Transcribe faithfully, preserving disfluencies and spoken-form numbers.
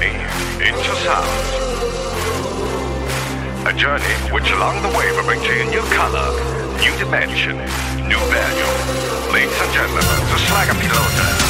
journey into sound. A journey which along the way will bring to you new color, new dimension, new value. Ladies and gentlemen, the Slacker Pilote.